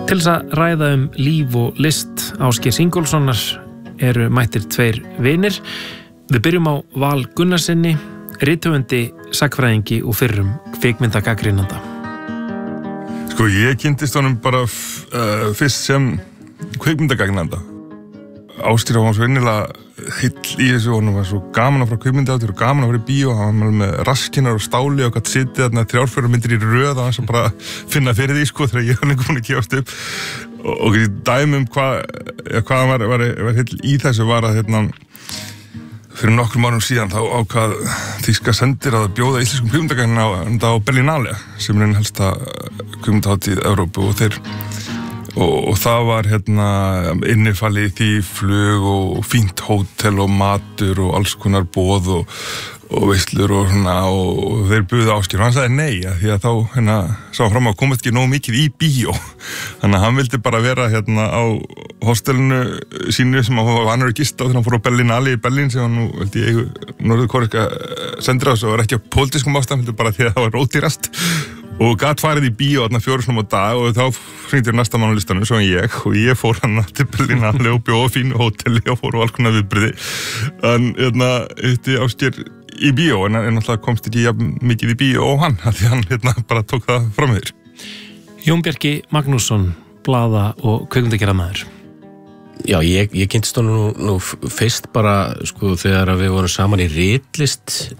Til þess að ræða líf og list Ásgeirs Ingólfssonar eru mættir tveir vinir. Við byrjum á Val Gunnarsinni, rithöfundi, sagnfræðingi og fyrrum kvikmyndagagnrýnanda. Sko, ég kynntist honum bara fyrst sem kvikmyndagagnrýnanda. Ásgeir var svo innilega heill í þessu, honum var svo gaman að fara kvikmyndahátíð og gaman að fara í bíó, hann var með raskinar og stáli og gætt sitið þarna 3-4 myndir í röð og hann sem bara finna fyrir því, sko, þegar ég var búin að gefast upp. Og dæmi hvað hann var heill í þessu var að fyrir nokkrum árum síðan þá ákvað þýska sendir að bjóða íslenskum kvikmyndagagnrýnanda á Berlinale, sem einn helsta kvikmyndahátíð Evrópu, og það var innifalið í því flug og fínt hótel og matur og alls konar boð og veislur og svona, og þeir buðu Ásgeir og hann sagði nei, því að þá sá hann fram að komast ekki nógu mikið í bíó, þannig að hann vildi bara vera á hostelinu sínu sem hann var vanur að gista á þegar hann fór á Berlinale í Berlín, sem hann held ég norðurkóreska sendiráðs og var ekki á pólitískum ástæðum, heldur bara því að það var ódýrast og gat farið í bíó 4 sinnum á dag og þá hringdi næsta mann á listanum, svo og ég fór hann til Berlinale og bjó á fínu hóteli og fór á alls konar viðbrigði. En hitti Ásgeir í bíó, en náttúrulega komst ekki mikið í bíó og hann, því hann bara tók það fram með þér. Jón Bjarki Magnússon, blaða- og kvikmyndagerðarmaður. Já, ég kynntist honum nú fyrst bara, sko, þegar við vorum saman í ritlist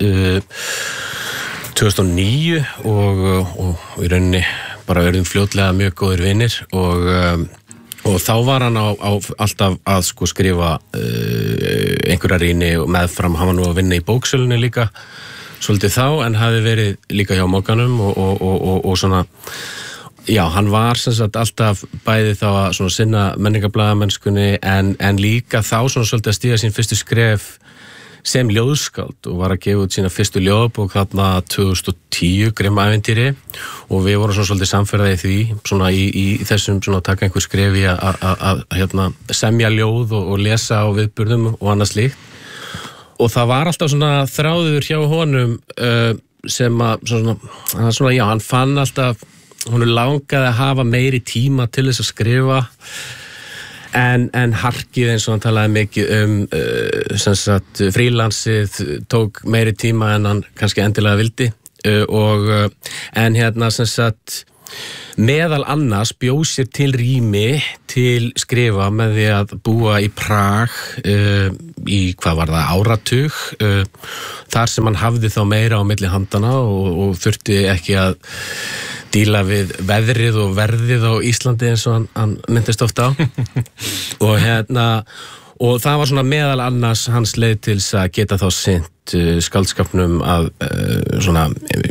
2009 og í rauninni bara verðum fljótlega mjög góðir vinir og þá var hann alltaf að sko skrifa einhverja rýni og meðfram, hann var nú að vinna í bóksölunni líka svolítið þá, en hafi verið líka hjá Mogganum og svona, já, hann var sem sagt alltaf bæði þá að svona sinna menningarblaðamennskunni en líka þá svona svolítið að stíga sín fyrstu skref sem ljóðskáld og var að gefa út sína fyrstu ljóðabók þarna 2010, Grimm-ævintýri, og við vorum svona svolítið samferðað í því, svona í þessum svona taka einhver skref í að semja ljóð og lesa á viðburðum og annað slíkt. Og það var alltaf svona þráður hjá honum sem að svona, já, hann fann alltaf, honum langaði að hafa meiri tíma til þess að skrifa, en harkið eins og hann talaði mikið sem sagt frílansið tók meiri tíma en hann kannski endilega vildi en sem sagt meðal annars bjóð sér til rými til skrifa með því að búa í Prag í hvað var það, áratug þar sem hann hafði þá meira á milli handana og þurfti ekki að díla við veðrið og verðið á Íslandi eins og hann myndist ofta á og það var svona meðal annars hans leið til þess að geta þá sinnt skáldskapnum að svona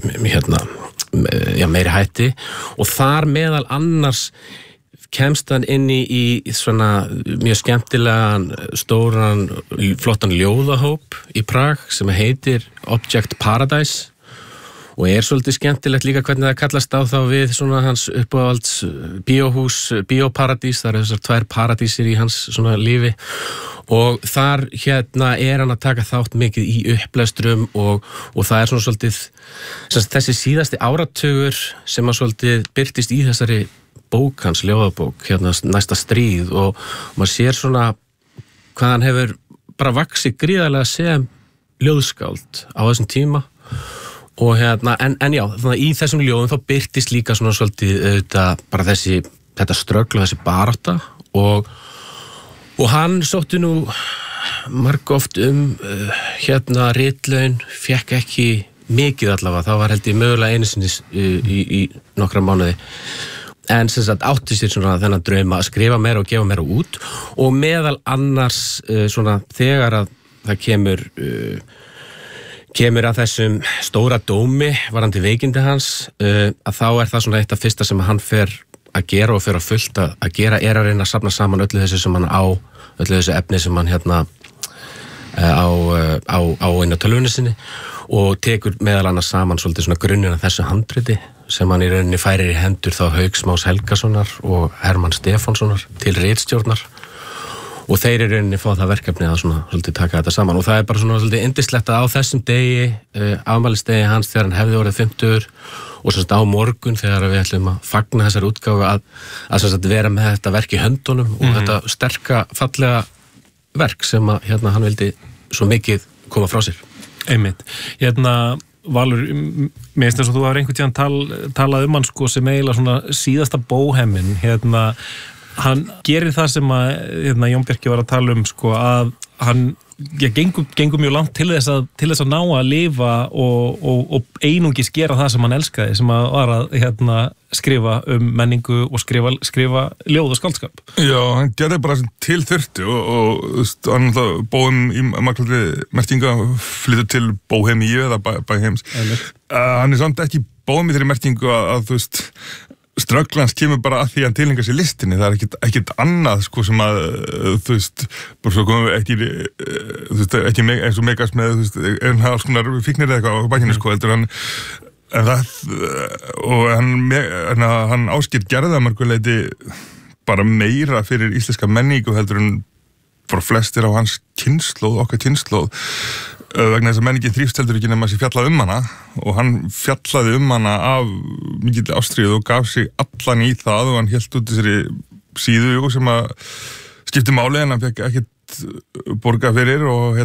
meiri hætti og þar meðal annars kemst hann inn í svona mjög skemmtilegan, stóran, flottan ljóðahóp í Prag sem heitir Object Paradise og svolítið skemmtilegt líka hvernig það kallast á þá við svona hans uppáhalds bíóhús, bíóparadís, það eru þessar 2 paradísir í hans svona lífi og þar hann að taka þátt mikið í upplesturum og það svona svolítið þessi síðasti áratugur sem að svolítið birtist í þessari bók hans, ljóðabók, næsta stríð og maður sér svona hvað hann hefur bara vaxið gríðarlega sem ljóðskáld á þessum tíma og en já, þannig í þessum ljóðum þá birtist líka svona svolítið auðvitað bara þetta ströggl og þessi barátta og hann sótti nú margoft ritlaun, fékk ekki mikið allavega, það var held ég mögulega einu sinni í nokkra mánuði en sem sagt átti sér svona þennan drauma að skrifa meira og gefa meira út og meðal annars svona þegar að það kemur að þessum stóra dómi varðandi veikindi hans að þá það svona eitt af fyrsta sem hann fer að gera og fer að fullt að gera að reyna að safna saman öllu þessu sem hann öllu þessu efni sem hann á einu tölvunni sinni og tekur meðal annars saman svolítið svona grunninn af þessu handriti sem hann í rauninni færir í hendur þá Hauks Más Helgasonar og Hermann Stefánssonar til ritstjórnar og þeir í rauninni fá það verkefni að svona svolítið taka þetta saman og það bara svona svolítið yndislegt að á þessum degi, afmælisdegi hans þegar hann hefði orðið 50 og sem sagt á morgun þegar við ætlum að fagna þessari útgáfu að sem sagt vera með þetta verk í höndunum og þetta sterka, fallega verk sem að hann vildi svo mikið koma frá sér. Einmitt. Valur, mér finnst þess að þú hefur einhvern tíðan talað hann sko sem eiginlega svona síðasta bóheminn, hann gerir það sem að Jón Bjarki var að tala sko að hann gengur mjög langt til þess að ná að lifa og einungis gera það sem hann elskaði, sem að var að skrifa menningu og skrifa ljóð og skáldskap. Já, hann gerði bara til þurfti og hann bóðum í makladri merkinga flyttur til Bóhemíu eða Bæheims. Hann samt ekki bóðum í þeirri merkingu að strögglans kemur bara að því að hann tilengar sér listinni, það ekkert annað sko sem að bara svo komum við ekki eins og megas með alls konar fíknir eða eitthvað á bækinu sko, heldur hann hann Ásgeir gerði að mörguleiti bara meira fyrir íslenska menningu heldur en bara flestir á hans kynslóð, okkar kynslóð vegna þess að menningin þrífst heldur ekki nema að sé fjallað hana og hann fjallaði hana af mikill ástríðu og gaf sig allan í það og hann hélt út þessari síðu sem að skipti máli en hann fekk ekkert borga fyrir og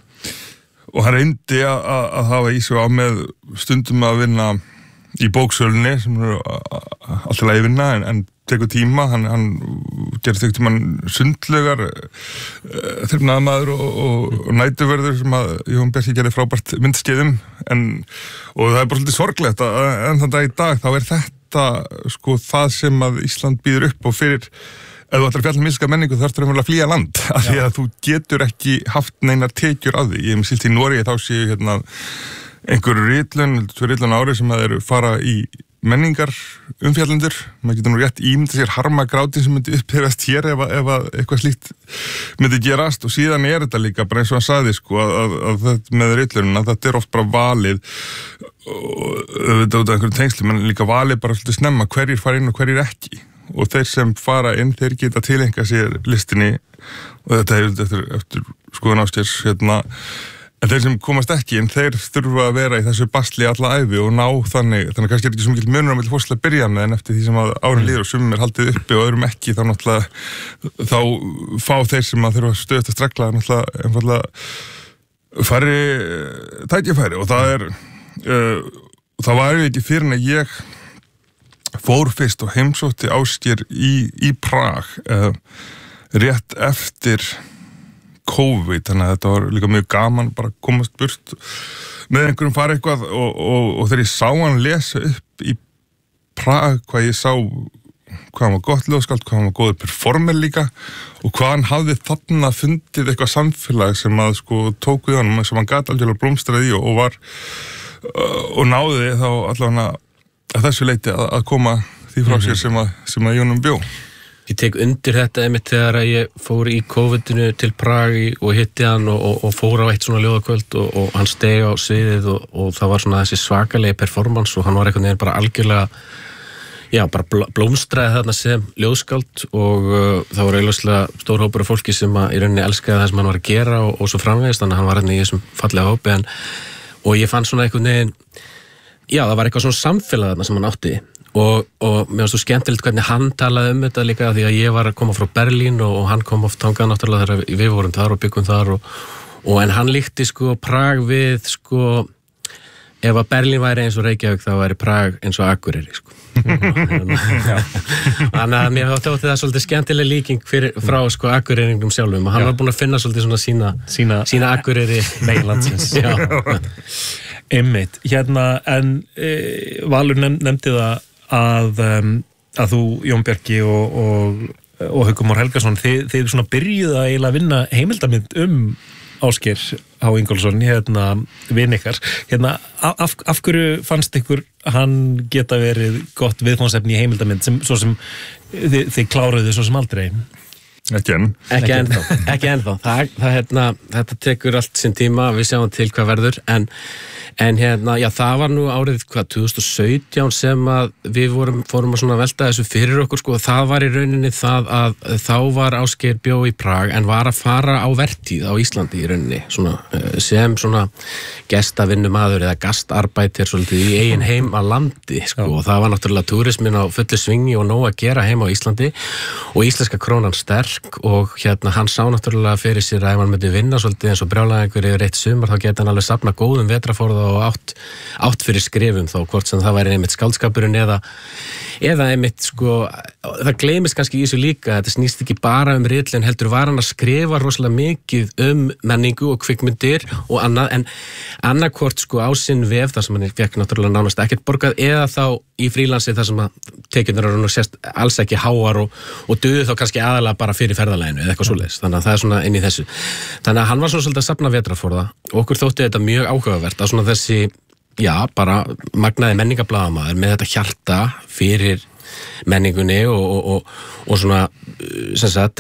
og hann reyndi að hafa í sig á með stundum að vinna í bóksölunni sem alltaf að vinna en tekur tíma, hann gerði þegar tíman sundlaugar þyrfnaðamaður og nætuverður sem að Jón Bjarki gerði frábært myndskeiðum og það bara svolítið sorglegt en þann dag í dag þá þetta sko það sem að Ísland býður upp og fyrir ef þú ætlar að fjalla íslenska menningu þá þarftu að flýja land af því að þú getur ekki haft neinar tekjur af því. Ég hef sílt í Noregi þá séu einhverju ritlun ári sem að eru fara í menningar umfjallendur, maður getur nú rétt ímynda sér harmagrátin sem myndi upphefast hér ef eitthvað slíkt myndi gerast og síðan þetta líka bara eins og hann sagði sko að þetta með ritlunum að þetta oft bara valið og auðvitað út af einhverjum tengslum en líka valið bara svolítið snemma hverjir fara inn og hverjir ekki og þeir sem fara inn þeir geta tilengja sér listinni og þetta hefur eftir skoðun Ásgeirs en þeir sem komast ekki en þeir þurfa að vera í þessu basli alla ævi og ná þannig kannski ekki svo mikil munur á milli fólks að byrja með en eftir því sem að árin líður og sumum haldið uppi og öðrum ekki þá náttúrulega þá fá þeir sem að þurfa stöðugt að stregla náttúrulega einfallega færri tækifæri og það var ekki fyrir en að ég fór fyrst og heimsótti Ásgeir í Prag rétt eftir COVID, þannig að þetta var líka mjög gaman bara að komast burt með einhverjum fara eitthvað og þegar ég sá hann lesa upp í Prag hvað ég sá hvað hann var gott ljóðskáld, hvað hann var góður performer líka og hvað hann hafði þarna fundið eitthvað samfélag sem að sko tók við hann sem hann gat algjörlega blómstraði í og var og náði þá allavega að þessu leiti að koma því frá sér sem að Jónum bjó. Ég tek undir þetta einmitt þegar ég fór í COVID-inu til Prag og hitti hann og fór á eitt svona ljóðakvöld og hann steig á sviðið og það var svona þessi svakalegi performance og hann var einhvern veginn bara algjörlega bara blómstraði þarna sem ljóðskáld og það var augljóslega stór hópur af fólki sem í rauninni elskaði það sem hann var að gera og svo framvegist, þannig að hann var hérna í þessum fallega hópi og ég fann svona einhvern veginn það var eitthvað svona samfélag þarna sem hann átti og mér finnst þú skemmtilegt hvernig hann talaði þetta líka því að ég var að koma frá Berlín og hann kom oft þangað náttúrulega þegar við vorum þar og byggum þar og en hann líkti sko Prag við sko ef að Berlín væri eins og Reykjavík þá væri Prag eins og Akureyri sko þannig að mér þótti það svolítið skemmtileg líking frá sko Akureyringum sjálfum og hann var búinn að finna svolítið svona sína Akureyri meginlandsins Einmitt, en Valur nefndi það að þú, Jón Bjarki og Haukur Már Helgason, þið svona byrjuðu að eiginlega vinna heimildamynd Ásgeir H. Ingólfsson, vin ykkar. Af hverju fannst ykkur hann geta verið gott viðfangsefni í heimildamynd, svo sem þið kláruðu svo sem aldrei? Ekki enn. Ekki ennþá. Þetta tekur allt sinn tíma, við sjáum til hvað verður, en já, það var nú árið 2017 sem að við fórum að svona velta þessu fyrir okkur, sko, það var í rauninni það að þá var Ásgeir bjó í Prag en var að fara á vertíð á Íslandi í rauninni, svona, sem svona gestavinnumaður eða gastarbætir svolítið í eigin heim að landi, sko, og það var náttúrulega túrismin á fullu svingi og nóg að gera heim á Íslandi og íslenska krónan sterk og hann sá náttúrulega fyrir sér að ef hann myndi vinna svolítið eins og brjálæðingur yfir eitt sumar þá geti hann alveg safna góðum vetrarforða og átt fyrir skrifum þá hvort sem það væri einmitt skáldskapurinn eða einmitt sko, það gleymist kannski í þessu líka, þetta snýst ekki bara ritlinn, heldur var hann að skrifa rosalega mikið menningu og kvikmyndir og annað, en annarkvort sko á sinn vef þar sem hann fekk náttúrulega nánast ekkert borgað eða þá í frílansi þar sem að tekjurnar eru nú sérst alls ekki háar og duðu þá kannski aðalega bara fyrir ferðalaginu eða eitthvað svoleiðis, þannig að það svona inn í þessu. Þannig að hann var svona svolítið að safna vetrarforða og okkur þótti þetta mjög áhugavert að svona þessi, já, bara magnaði menningablaðamaður með þetta hjarta fyrir menningunni og svona sem sagt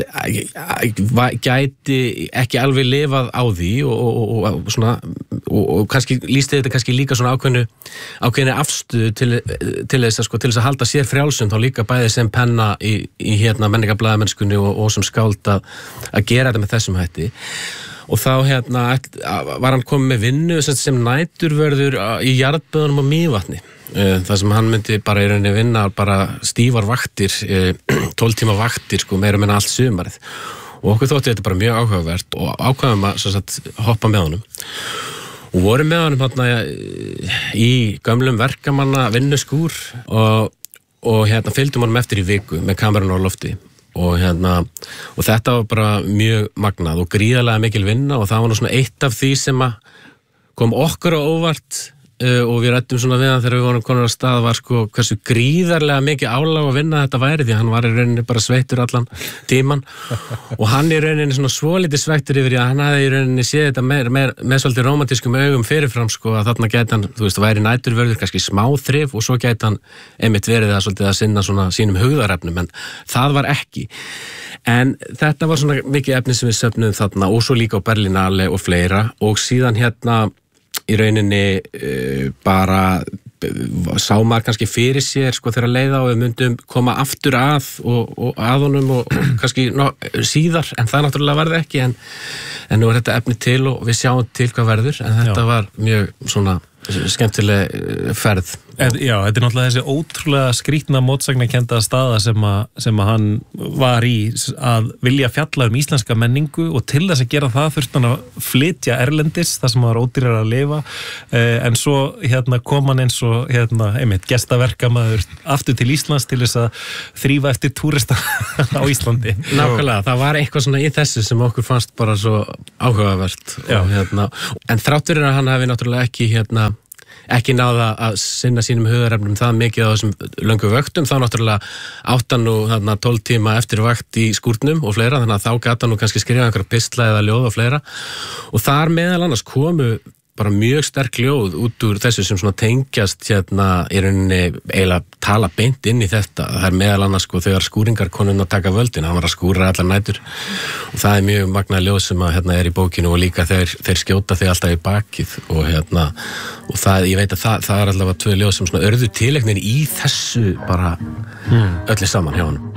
gæti ekki alveg lifað á því og svona og kannski lýsti þetta kannski líka svona ákveðinni afstöðu til þess að halda sér frjálsum þá líka bæði sem penna í menningablaðamennskunni og sem skáld að gera þetta með þessum hætti. Og þá var hann komið með vinnu sem næturvörður í jarðböðunum á Mývatni. Það sem hann myndi bara í rauninni vinna bara stífar vaktir, 12 tíma vaktir, sko, meira meina allt sumarið. Og okkur þótti þetta bara mjög áhugavert og ákvaðum að hoppa með honum. Og vorum með honum í gömlum verkamanna vinnuskúr og fylgdum honum eftir í viku með kamerun á lofti. Og þetta var bara mjög magnað og gríðarlega mikil vinna og það var nú svona eitt af því sem að kom okkur á óvart og við rættum svona við hann þegar við vorum konar að stað var sko hversu gríðarlega mikið álag að vinna þetta væri því hann var í rauninni bara sveittur allan tíman og hann í rauninni svona svolítið sveittur yfir að hann hafði í rauninni séð þetta með svolítið rómantískum augum fyrirfram sko að þarna gæti hann, þú veist, væri næturvörður kannski smá þrif og svo gæti hann einmitt verið það svolítið að sinna svona sínum hugðarefnum en það var ekki. En þetta var svona mikið efni sem við söfnuðum þarna og svo líka á Berlinale og fleira og síðan í rauninni bara sá maður kannski fyrir sér sko þegar leiða og við myndum koma aftur að og að honum og kannski síðar en það náttúrulega verði ekki en nú þetta efni til og við sjáum til hvað verður en þetta var mjög svona skemmtileg ferð. Já, þetta náttúrulega þessi ótrúlega skrýtna mótsagnakennda staða sem að hann var í að vilja fjalla íslenska menningu og til þess að gera það þurfti hann að flytja erlendis þar sem hann var ódýrar að lifa en svo kom hann eins og einmitt gestaverkamaður aftur til Íslands til þess að þrífa eftir túrista á Íslandi. Nákvæmlega, það var eitthvað svona í þessu sem okkur fannst bara svo áhugavert og, en þrátt fyrir að hann hafi náttúrulega ekki náða að sinna sínum hugðarefnum það mikið á þessum löngu vöktum þá náttúrulega átt hann nú 12 tíma eftir vakt í skúrnum og fleira þannig að þá gat hann nú kannski skrifa einhverja pistla eða ljóð og fleira og þar meðal annars komu bara mjög sterk ljóð út úr þessu sem svona tengjast í rauninni eiginlega tala beint inn í þetta það meðal annars sko þegar skúringarkonurnar taka völdin hann var að skúra allar nætur og það mjög magnað ljóð sem að í bókinu og líka þeir skjóta þig alltaf í bakið og það, ég veit að það allavega 2 ljóð sem svona örðu tilegnin í þessu bara öllu saman hjá hann.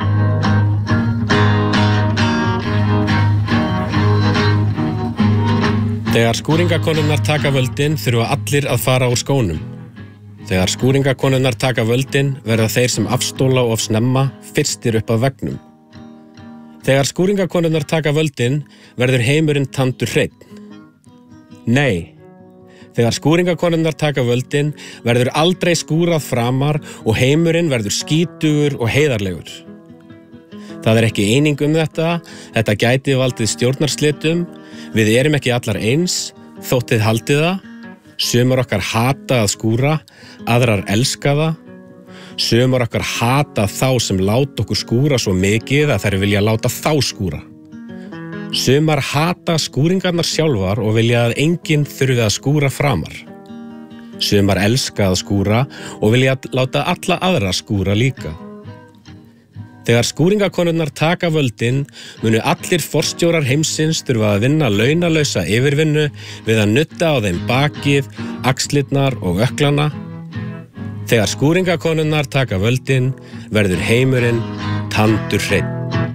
Þegar skúringakonurnar taka völdin þurfa allir að fara úr skónum. Þegar skúringakonurnar taka völdin verða þeir sem afstóla of snemma fyrstir upp af veggnum. Þegar skúringakonurnar taka völdin verður heimurinn tandur hreinn. Nei. Þegar skúringakonurnar taka völdin verður aldrei skúrað framar og heimurinn verður skítugur og heiðarlegur. Það ekki eining þetta gæti valdið stjórnarslitum, við erum ekki allar eins, þótt þið haldið það, sumar okkar hata að skúra, aðrar elska það, sumar okkar hata þá sem láta okkur skúra svo mikið að þær vilja láta þá skúra. Sumar hata skúringarnar sjálfar og vilja að enginn þurfi að skúra framar. Sumar elska að skúra og vilja láta alla aðra skúra líka. Þegar skúringakonurnar taka völdin munu allir forstjórar heimsins þurfa að vinna launalausa yfirvinnu við að nudda á þeim bakið, axlirnar og ökklana. Þegar skúringakonurnar taka völdin verður heimurinn tandurhreinn.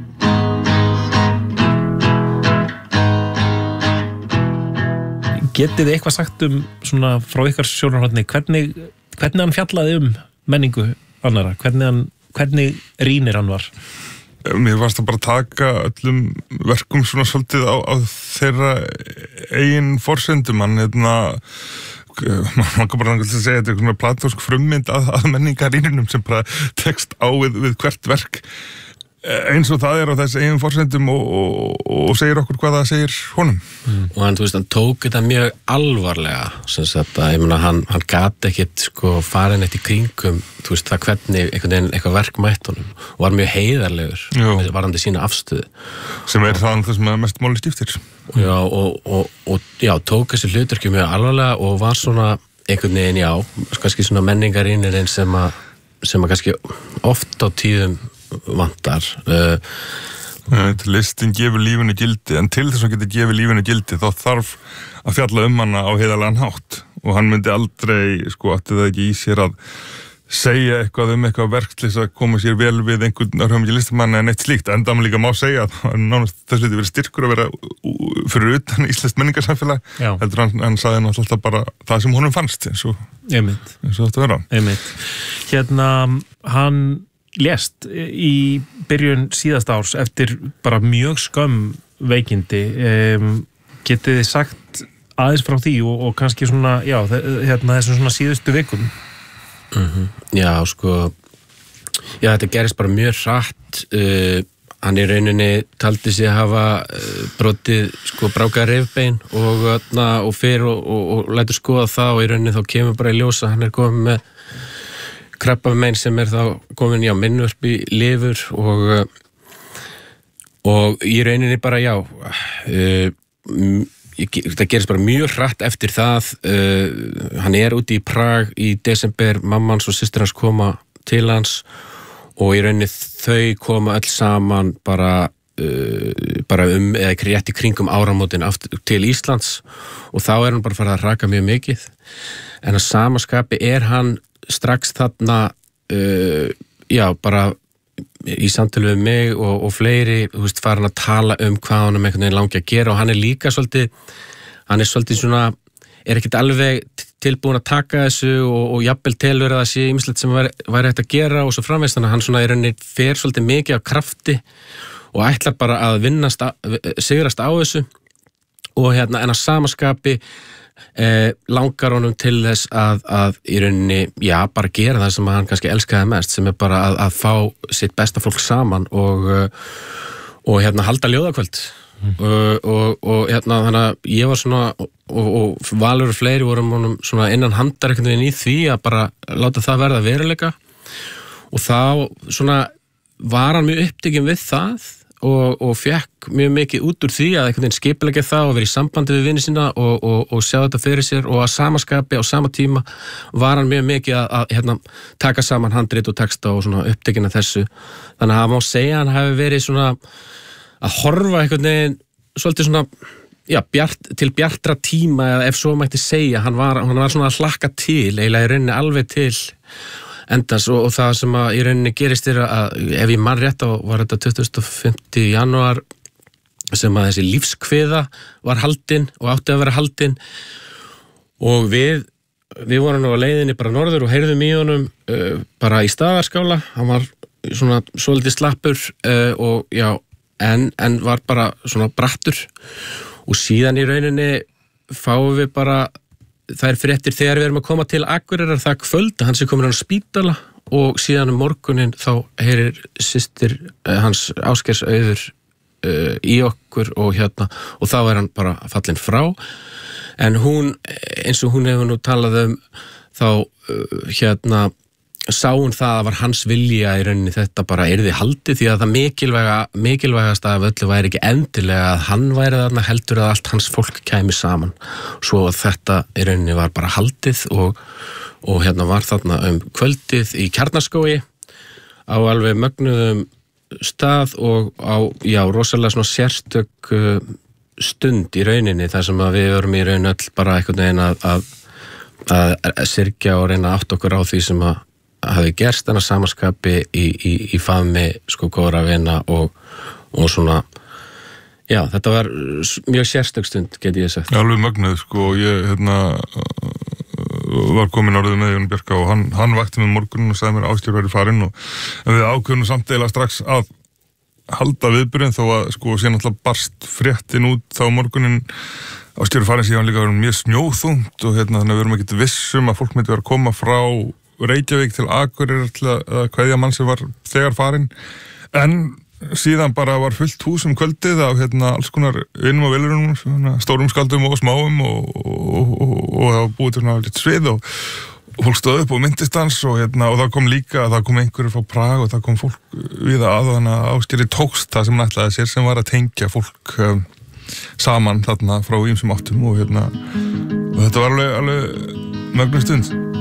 Getið þið eitthvað sagt svona frá ykkar sjónarhorni hvernig hann fjallaði menningu annara, hvernig rýnir hann var? Mér varst að bara taka öllum verkum svona svolítið á þeirra eigin forsendum. Hann man kan bara að segja þetta svona platónsk frummynd að menningarýninum sem bara tekst á við hvert verk eins og það á þessi eigin forsendum og segir okkur hvað það segir honum. Og hann, hann tók þetta mjög alvarlega, sem sagt að, ég meina, hann gat ekkit farin eitt í kringum, það hvernig eitthvað verk mætt honum og var mjög heiðarlegur varandi sína afstöðu. Sem það sem mest máli skiptir. Já, og tók þessi hlutverki mjög alvarlega og var svona einhvern veginn, kannski svona menningarýnirinn sem að kannski oft á tíðum vantar. Listin gefur lífinu gildi, en til þess að geta gefið lífinu gildi þá þarf að fjalla hana á heiðarlegan hátt og hann myndi aldrei, átti það ekki í sér að segja eitthvað eitthvað verk til þess að koma sér vel við einhvern höfumikið listamann en eitt slíkt, enda líka má segja að það nánast þess að verið styrkur að vera fyrir utan íslenskt menningarsamfélag. Heldur hann sagði náttúrulega bara það sem honum fannst eins og þetta vera. Hann lést í byrjun síðasta árs eftir bara mjög skömm veikindi. Getið þið sagt aðeins frá því og kannski svona, þessum svona síðustu vikum? Já, þetta gerist bara mjög hratt. Hann í rauninni taldi sig að hafa brotið brákað rifbein og fer og lætur skoða það og í rauninni þá kemur bara í ljós að hann komið með krabbamein sem þá komin minnvörp í lifur og í rauninni bara það gerist bara mjög hratt eftir það. Hann úti í Prag í desember, mamma hans og systir hans koma til hans og í rauninni þau koma öll saman bara eða rétt í kringum áramótin aftur til Íslands og þá hann bara farið að raka mjög mikið, en að sama skapi hann strax þarna bara í samtölu við mig og fleiri, farin að tala hvað hann einhvern veginn langi að gera og hann líka svolítið svona, ekkert alveg tilbúin að taka þessu og jafnvel telur að það sé ýmislegt sem væri hægt að gera og svo framvegis, þannig að hann svona í rauninni fer svolítið mikið af krafti og ætlar bara að sigrast á þessu og en að samaskapi langar honum til þess að í rauninni, bara gera það sem hann kannski elskaði mest, sem bara að fá sitt besta fólk saman og halda ljóðakvöld og þannig að ég var svona og Valur og fleiri vorum honum svona innan handar einhvern veginn í því að bara láta það verða veruleika og þá svona var hann mjög upptekinn við það og fekk mjög mikið út úr því að einhvern veginn skipuleggja það og vera í sambandi við vini sína og sjá þetta fyrir sér og að samaskapi á sama tíma var hann mjög mikið að taka saman handrit og texta og svona upptekinn af þessu, þannig að það má segja að hann hafi verið svona að horfa einhvern veginn svolítið svona til bjartra tíma eða ef svo mætti segja, hann var svona að hlakka til eiginlega í rauninni alveg til endans og það sem að í rauninni gerist að ef ég man rétt á var þetta 25. janúar sem að þessi lífskviða var haldin og átti að vera haldin og við vorum nú á leiðinni bara norður og heyrðum í honum bara í Staðarskála, hann var svona svolítið slappur en var bara svona brattur og síðan í rauninni fáum við bara þær fréttir þegar við erum að koma til Akureyrar það kvöld, hann sé komin á spítala og síðan morgunin þá heyrir systir hans Ásgeirs Auður í okkur og þá hann bara fallin frá en hún, eins og hún hefur nú talað þá sá hún það að var hans vilja í rauninni þetta bara yrði haldið því að það mikilvægast af öllu væri ekki endilega að hann væri þarna heldur að allt hans fólk kæmi saman svo að þetta í rauninni var bara haldið og var þarna kvöldið í Kjarnaskógi á alveg mögnuðum stað og á, já, rosalega svona sérstök stund í rauninni þar sem að við erum í raun öll bara einhvern veginn að syrgja og reyna að átta okkur á því sem að hafi gerst þennan samaskapi í faðmi sko góðra vina og svona, já, þetta var mjög sérstök stund, get ég sagt. Já, alveg mögnuð, sko, og ég, var komin orðið með Jón Bjarka og hann vakti mig morgunin og sagði mér að Ásgeir væri farinn og við ákveðum samt eiginlega strax að halda viðburðin þó að sko síðan alltaf barst fréttin út þá morgunin Ásgeir farinn síðan líka verið mjög snjóþungt og þannig að við erum ekkert vissum að fólk myndi vera að koma frá Reykjavík til Akureyrar til að kveðja mann sem var þegar farinn en síðan bara var fullt hús kvöldið af alls konar vinum og velurunum, stórum skaldum og smáum og það var búið til svona litt svið og fólk stóð upp og myndist hans og það kom líka, það kom einhverjur frá Prag og það kom fólk við að þannig að Ásgeiri tókst það sem hann ætlaði sér sem var að tengja fólk saman þarna frá ýmsum áttum og þetta var alveg mögnuð stund.